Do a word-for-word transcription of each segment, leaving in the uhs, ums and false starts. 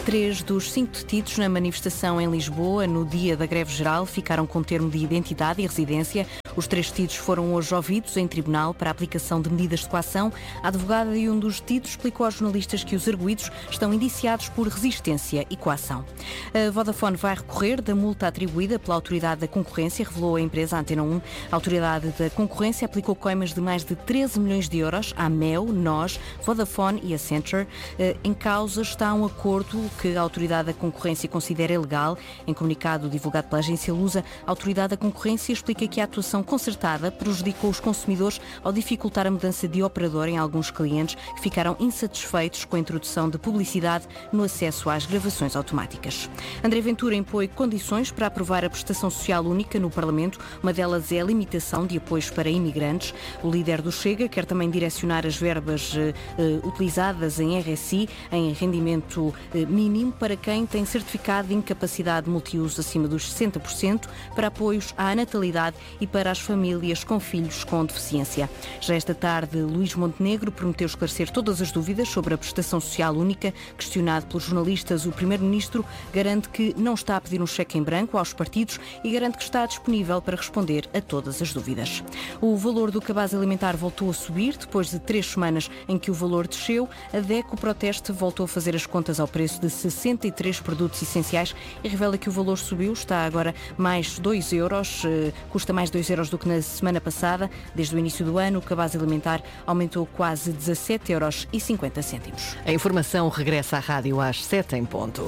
Três dos cinco detidos na manifestação em Lisboa, no dia da greve geral, ficaram com termo de identidade e residência. Os três detidos foram hoje ouvidos em tribunal para a aplicação de medidas de coação. A advogada de um dos detidos explicou aos jornalistas que os arguidos estão indiciados por resistência e coação. A Vodafone vai recorrer da multa atribuída pela Autoridade da Concorrência, revelou a empresa Antena um. A Autoridade da Concorrência aplicou coimas de mais de treze milhões de euros à Mel, Nós, Vodafone e Accenture. Em causa está um acordo que a Autoridade da Concorrência considera ilegal. Em comunicado divulgado pela agência Lusa, a Autoridade da Concorrência explica que a atuação concertada prejudicou os consumidores ao dificultar a mudança de operador em alguns clientes que ficaram insatisfeitos com a introdução de publicidade no acesso às gravações automáticas. André Ventura impõe condições para aprovar a prestação social única no Parlamento. Uma delas é a limitação de apoios para imigrantes. O líder do Chega quer também direcionar as verbas uh, utilizadas em R S I em rendimento uh, mínimo para quem tem certificado de incapacidade multiuso acima dos sessenta por cento, para apoios à natalidade e para as famílias com filhos com deficiência. Já esta tarde, Luís Montenegro prometeu esclarecer todas as dúvidas sobre a prestação social única. Questionado pelos jornalistas, o primeiro-ministro garante que não está a pedir um cheque em branco aos partidos e garante que está disponível para responder a todas as dúvidas. O valor do cabaz alimentar voltou a subir depois de três semanas em que o valor desceu. A DECO Proteste voltou a fazer as contas ao preço de sessenta e três produtos essenciais e revela que o valor subiu, está agora mais dois euros, custa mais dois euros do que na semana passada. Desde o início do ano, o cabaz alimentar aumentou quase dezassete euros e cinquenta cêntimos. A informação regressa à rádio às sete em ponto.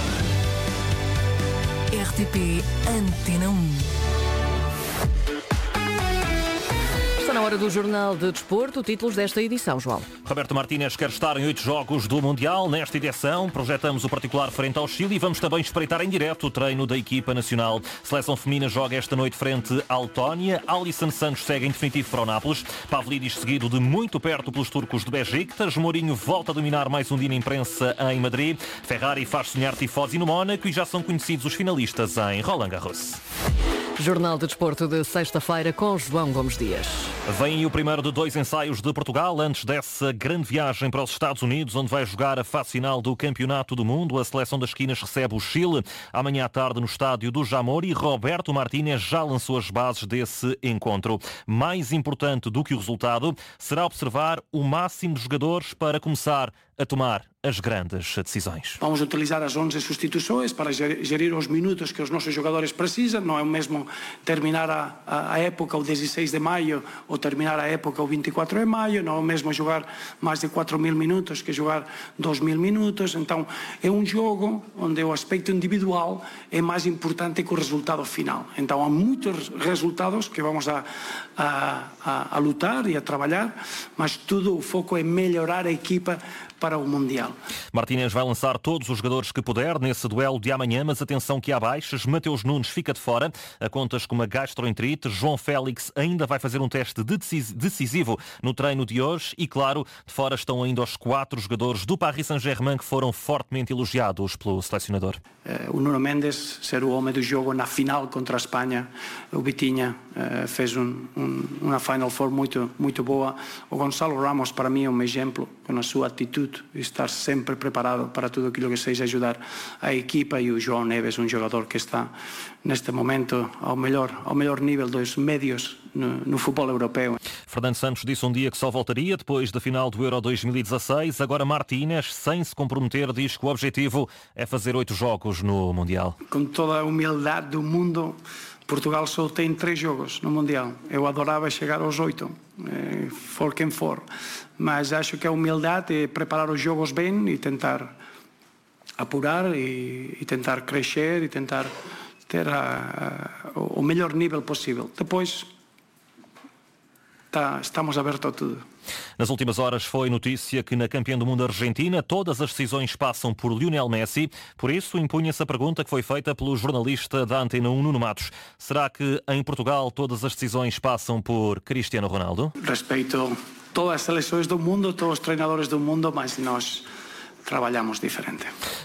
R T P Antena um. Está na hora do Jornal de Desporto, títulos desta edição, João. Roberto Martínez quer estar em oito jogos do Mundial. Nesta edição, projetamos o particular frente ao Chile e vamos também espreitar em direto o treino da equipa nacional. Seleção feminina joga esta noite frente à Letónia. Alisson Santos segue em definitivo para o Nápoles. Pavlidis seguido de muito perto pelos turcos de Besiktas. Mourinho volta a dominar mais um dia na imprensa em Madrid. Ferrari faz sonhar tifosi no Mónaco e já são conhecidos os finalistas em Roland Garros. Jornal de Desporto de sexta-feira com João Gomes Dias. Vem o primeiro de dois ensaios de Portugal antes dessa grande viagem para os Estados Unidos, onde vai jogar a fase final do Campeonato do Mundo. A seleção das esquinas recebe o Chile amanhã à tarde no estádio do Jamor e Roberto Martínez já lançou as bases desse encontro. Mais importante do que o resultado será observar o máximo de jogadores para começar a tomar as grandes decisões. Vamos utilizar as onze substituições para gerir os minutos que os nossos jogadores precisam. Não é o mesmo terminar a, a, a época o dezesseis de maio ou terminar a época o vinte e quatro de maio. Não é o mesmo jogar mais de quatro mil minutos que jogar dois mil minutos. Então é um jogo onde o aspecto individual é mais importante que o resultado final. Então há muitos resultados que vamos a, a, a, a lutar e a trabalhar, mas tudo o foco é melhorar a equipa para o Mundial. Martínez vai lançar todos os jogadores que puder nesse duelo de amanhã, mas atenção que há baixas. Mateus Nunes fica de fora, a contas com uma gastroenterite. João Félix ainda vai fazer um teste decisivo no treino de hoje e, claro, de fora estão ainda os quatro jogadores do Paris Saint-Germain que foram fortemente elogiados pelo selecionador. Uh, o Nuno Mendes ser o homem do jogo na final contra a Espanha. O Vitinha uh, fez um, um, uma Final Four muito, muito boa. O Gonçalo Ramos para mim é um exemplo com a sua atitude e estar sempre preparado para tudo aquilo que seja ajudar a equipa, e o João Neves, um jogador que está neste momento ao melhor, ao melhor nível dos médios no, no futebol europeu. Fernando Santos disse um dia que só voltaria depois da final do Euro dois mil e dezasseis. Agora Martínez, sem se comprometer, diz que o objetivo é fazer oito jogos no Mundial. Com toda a humildade do mundo, Portugal só tem três jogos no Mundial. Eu adorava chegar aos oito, eh, for quem for. Mas acho que a humildade é preparar os jogos bem e tentar apurar e, e tentar crescer e tentar ter a, a, o melhor nível possível. Depois tá, estamos abertos a tudo. Nas últimas horas foi notícia que na campeã do mundo Argentina todas as decisões passam por Lionel Messi. Por isso impunha-se a pergunta que foi feita pelo jornalista da Antena um, Nuno Matos. Será que em Portugal todas as decisões passam por Cristiano Ronaldo? Respeito todas as seleções do mundo, todos os treinadores do mundo, mas nós trabalhamos diferente.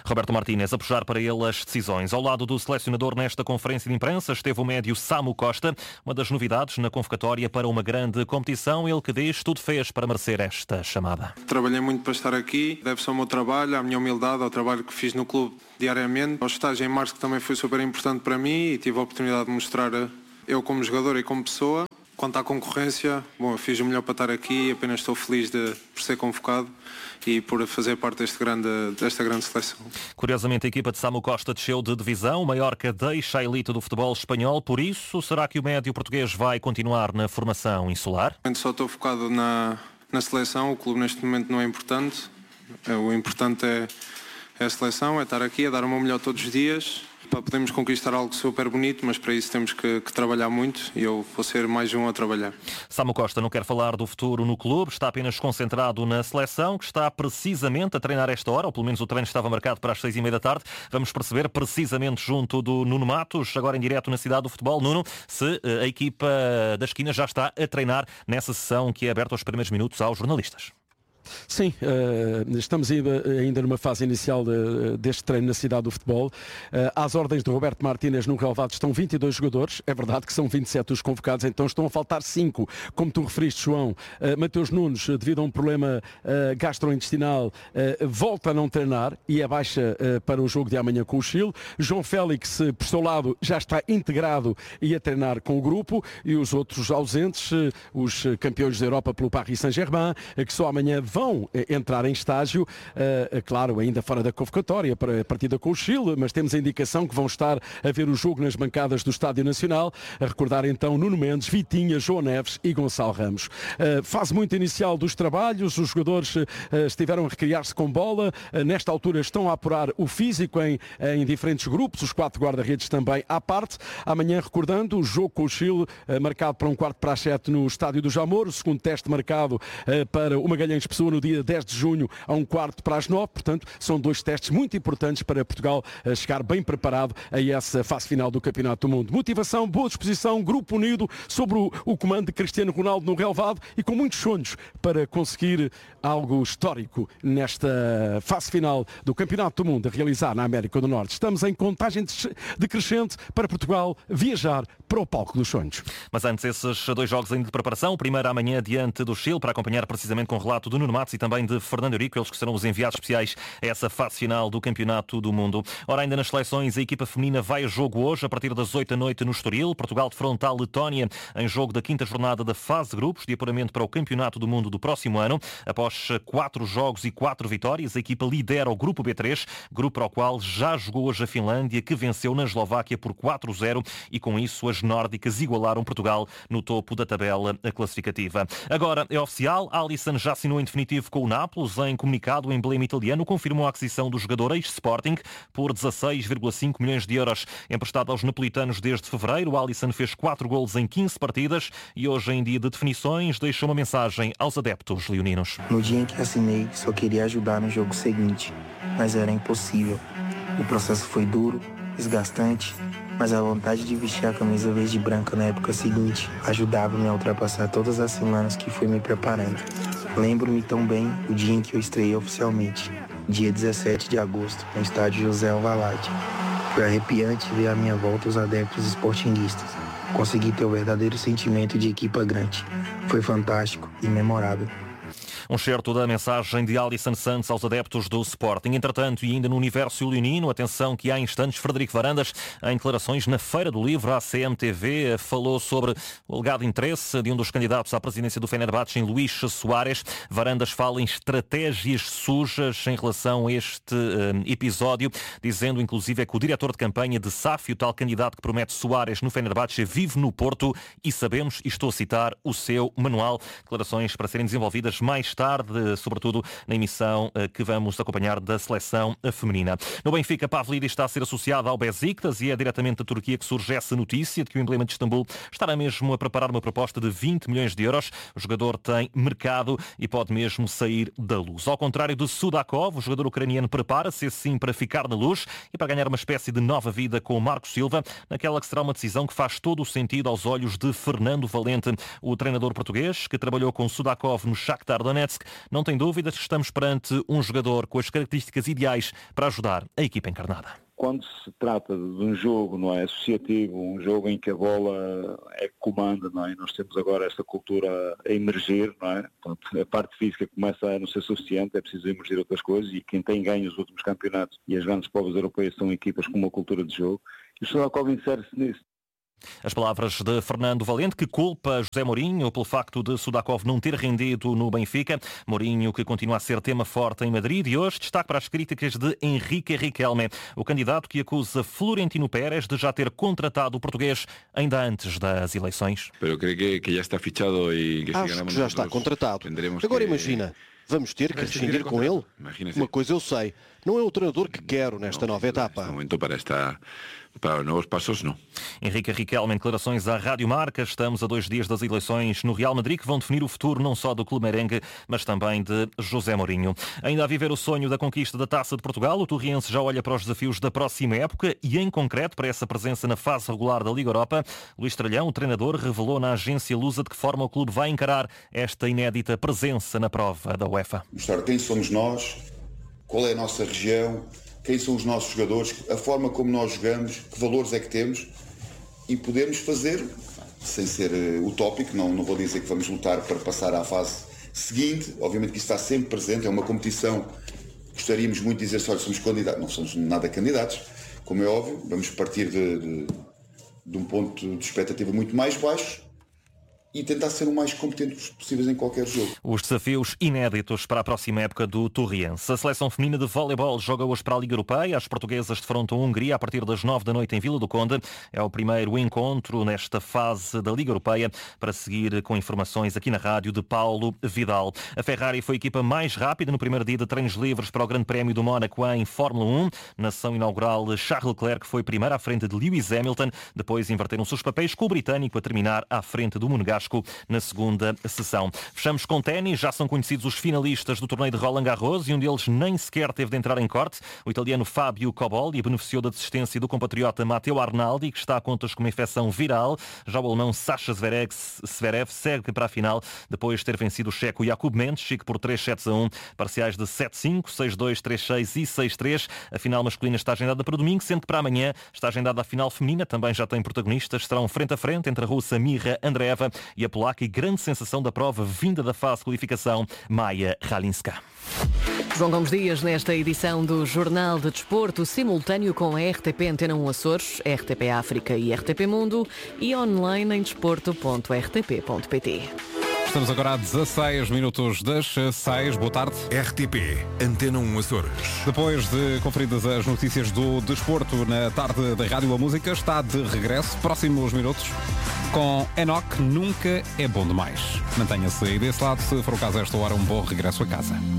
Roberto Martínez a puxar para ele as decisões. Ao lado do selecionador nesta conferência de imprensa esteve o médio Samu Costa, uma das novidades na convocatória para uma grande competição. Ele que diz tudo fez para merecer esta chamada. Trabalhei muito para estar aqui, deve-se ao meu trabalho, à minha humildade, ao trabalho que fiz no clube diariamente. Ao estágio em março que também foi super importante para mim e tive a oportunidade de mostrar eu como jogador e como pessoa. Quanto à concorrência, bom, eu fiz o melhor para estar aqui e apenas estou feliz de, por ser convocado e por fazer parte deste grande, desta grande seleção. Curiosamente, a equipa de Samu Costa desceu de divisão. O Mallorca deixa a elite do futebol espanhol. Por isso, será que o médio português vai continuar na formação insular? Só estou focado na, na seleção. O clube neste momento não é importante. O importante é, é a seleção, é estar aqui, é dar o meu melhor todos os dias. Para podermos conquistar algo super bonito, mas para isso temos que, que trabalhar muito e eu vou ser mais um a trabalhar. Samu Costa não quer falar do futuro no clube, está apenas concentrado na seleção, que está precisamente a treinar esta hora, ou pelo menos o treino estava marcado para as seis e meia da tarde. Vamos perceber precisamente junto do Nuno Matos, agora em direto na cidade do futebol. Nuno, se a equipa da esquina já está a treinar nessa sessão que é aberta aos primeiros minutos aos jornalistas. Sim, uh, estamos ainda, ainda numa fase inicial de, deste treino na cidade do futebol. Uh, às ordens de Roberto Martínez no relevado estão vinte e dois jogadores. É verdade que são vinte e sete os convocados, então estão a faltar cinco. Como tu referiste, João, uh, Mateus Nunes, devido a um problema uh, gastrointestinal, uh, volta a não treinar e é baixa uh, para o jogo de amanhã com o Chile. João Félix, por seu lado, já está integrado e a treinar com o grupo. E os outros ausentes, uh, os campeões da Europa pelo Paris Saint-Germain, uh, que só amanhã vão entrar em estágio, uh, claro, ainda fora da convocatória para a partida com o Chile, mas temos a indicação que vão estar a ver o jogo nas bancadas do Estádio Nacional, a recordar então Nuno Mendes, Vitinha, João Neves e Gonçalo Ramos. Uh, fase muito inicial dos trabalhos, os jogadores uh, estiveram a recriar-se com bola, uh, nesta altura estão a apurar o físico em, em diferentes grupos, os quatro guarda-redes também à parte. Amanhã, recordando, o jogo com o Chile, uh, marcado para um quarto para as sete no Estádio do Jamor, o segundo teste marcado uh, para o Magalhães Pessoa no dia dez de junho a um quarto para as nove, portanto são dois testes muito importantes para Portugal chegar bem preparado a essa fase final do Campeonato do Mundo. Motivação, boa disposição, grupo unido sobre o, o comando de Cristiano Ronaldo no relevado e com muitos sonhos para conseguir algo histórico nesta fase final do Campeonato do Mundo a realizar na América do Norte. Estamos em contagem decrescente para Portugal viajar para o palco dos sonhos. Mas antes, esses dois jogos ainda de preparação, o primeiro amanhã diante do Chile, para acompanhar precisamente com o relato do Nuno Matos e também de Fernando Eurico, eles que serão os enviados especiais a essa fase final do Campeonato do Mundo. Ora, ainda nas seleções, a equipa feminina vai a jogo hoje, a partir das oito da noite no Estoril. Portugal defronta a Letónia em jogo da quinta jornada da fase de grupos de apuramento para o Campeonato do Mundo do próximo ano. Após quatro jogos e quatro vitórias, a equipa lidera o grupo B três, grupo para o qual já jogou hoje a Finlândia, que venceu na Eslováquia por quatro a zero e com isso as nórdicas igualaram Portugal no topo da tabela classificativa. Agora é oficial, Alisson já assinou em definitivo com o Nápoles. Em comunicado, o emblema italiano confirmou a aquisição do jogador ex-Sporting por dezasseis vírgula cinco milhões de euros. Emprestado aos napolitanos desde fevereiro, o Alisson fez quatro golos em quinze partidas e hoje, em dia de definições, deixou uma mensagem aos adeptos leoninos. No dia em que assinei, só queria ajudar no jogo seguinte, mas era impossível. O processo foi duro, desgastante, mas a vontade de vestir a camisa verde e branca na época seguinte ajudava-me a ultrapassar todas as semanas que fui me preparando. Lembro-me tão bem o dia em que eu estreiei oficialmente, dia dezessete de agosto, no estádio José Alvalade. Foi arrepiante ver à minha volta os adeptos esportinguistas. Consegui ter o verdadeiro sentimento de equipa grande. Foi fantástico e memorável. Um certo da mensagem de Alisson Santos aos adeptos do Sporting. Entretanto, e ainda no universo leonino, atenção que há instantes, Frederico Varandas, em declarações na Feira do Livro, a C M T V, falou sobre o alegado interesse de um dos candidatos à presidência do Fenerbahçe, em Luís Soares. Varandas fala em estratégias sujas em relação a este um, episódio, dizendo inclusive é que o diretor de campanha de S A F, o tal candidato que promete Soares no Fenerbahçe, vive no Porto e sabemos, e estou a citar, o seu manual. Declarações para serem desenvolvidas mais tarde, sobretudo na emissão que vamos acompanhar da seleção feminina. No Benfica, Pavlidis está a ser associado ao Besiktas e é diretamente da Turquia que surge essa notícia de que o emblema de Istambul estará mesmo a preparar uma proposta de vinte milhões de euros. O jogador tem mercado e pode mesmo sair da luz. Ao contrário de Sudakov, o jogador ucraniano prepara-se assim para ficar na luz e para ganhar uma espécie de nova vida com Marco Silva, naquela que será uma decisão que faz todo o sentido aos olhos de Fernando Valente, o treinador português que trabalhou com Sudakov no Shakhtar Donetsk. Donetsk, não tem dúvidas que estamos perante um jogador com as características ideais para ajudar a equipa encarnada. Quando se trata de um jogo, não é, associativo, um jogo em que a bola é que comanda, não é? Nós temos agora esta cultura a emergir, não é? Portanto, a parte física começa a não ser suficiente, é preciso emergir outras coisas, e quem tem ganho os últimos campeonatos e as grandes provas europeias são equipas com uma cultura de jogo, e o Sudakov insere-se nisso. As palavras de Fernando Valente, que culpa José Mourinho pelo facto de Sudakov não ter rendido no Benfica. Mourinho, que continua a ser tema forte em Madrid, e hoje destaque para as críticas de Henrique Riquelme, o candidato que acusa Florentino Pérez de já ter contratado o português ainda antes das eleições. Pero cree que, que já está fichado e que Acho que já está contratado. Agora imagina, vamos ter que rescindir com ele? Uma coisa eu sei, não é o treinador que quero nesta nova etapa. momento para esta para novos passos, não. Henrique Riquelme em declarações à Rádio Marca. Estamos a dois dias das eleições no Real Madrid, que vão definir o futuro não só do clube merengue, mas também de José Mourinho. Ainda a viver o sonho da conquista da Taça de Portugal, o Torriense já olha para os desafios da próxima época e, em concreto, para essa presença na fase regular da Liga Europa. Luís Tralhão, o treinador, revelou na agência Lusa de que forma o clube vai encarar esta inédita presença na prova da UEFA. Mostrar quem somos nós, qual é a nossa região, quem são os nossos jogadores, a forma como nós jogamos, que valores é que temos, e podemos fazer, sem ser uh, utópico, não, não vou dizer que vamos lutar para passar à fase seguinte, obviamente que isso está sempre presente, é uma competição, gostaríamos muito de dizer, olha, somos candidatos, não somos nada candidatos, como é óbvio, vamos partir de, de, de um ponto de expectativa muito mais baixo, e tentar ser o mais competentes possíveis em qualquer jogo. Os desafios inéditos para a próxima época do Torriense. A seleção feminina de voleibol joga hoje para a Liga Europeia. As portuguesas defrontam a Hungria a partir das nove da noite em Vila do Conde. É o primeiro encontro nesta fase da Liga Europeia, para seguir com informações aqui na rádio de Paulo Vidal. A Ferrari foi a equipa mais rápida no primeiro dia de treinos livres para o Grande Prémio do Mónaco em Fórmula um. Na sessão inaugural, Charles Leclerc foi primeiro à frente de Lewis Hamilton. Depois inverteram-se os papéis, com o britânico a terminar à frente do monegasco na segunda sessão. Fechamos com ténis. Já são conhecidos os finalistas do torneio de Roland Garros e um deles nem sequer teve de entrar em corte. O italiano Fábio Cobolli beneficiou da desistência do compatriota Matteo Arnaldi, que está a contas com uma infecção viral. Já o alemão Sasha Zverev, Zverev segue para a final depois de ter vencido o checo Jakub Menchik por três sets a um, parciais de sete cinco, seis dois, três seis e seis três. A final masculina está agendada para domingo, sendo que para amanhã está agendada a final feminina. Também já tem protagonistas. Serão frente a frente entre a russa Mira Andreeva e a polaca e grande sensação da prova vinda da fase de qualificação, Maia Halinska. João Gomes Dias, nesta edição do Jornal de Desporto, simultâneo com a R T P Antena um Açores, R T P África e R T P Mundo, e online em desporto ponto r t p ponto p t. Estamos agora a dezasseis minutos das seis. Boa tarde. R T P Antena um Açores. Depois de conferidas as notícias do desporto na tarde da Rádio A Música, está de regresso, próximos minutos, com Enoch. Nunca é bom demais. Mantenha-se aí desse lado, se for o caso a esta hora, um bom regresso a casa.